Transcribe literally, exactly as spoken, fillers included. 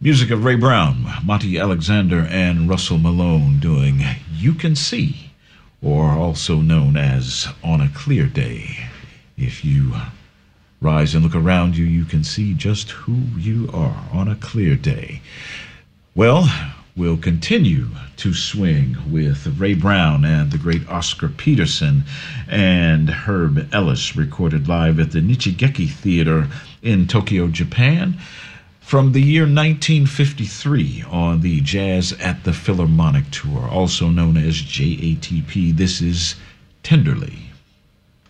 Music of Ray Brown, Monty Alexander, and Russell Malone doing You Can See, or also known as On a Clear Day. If you rise and look around you, you can see just who you are on a clear day. Well, we'll continue to swing with Ray Brown and the great Oscar Peterson and Herb Ellis, recorded live at the Nichigeki Theater in Tokyo, Japan, from the year nineteen fifty-three on the Jazz at the Philharmonic Tour, also known as J A T P. This is Tenderly.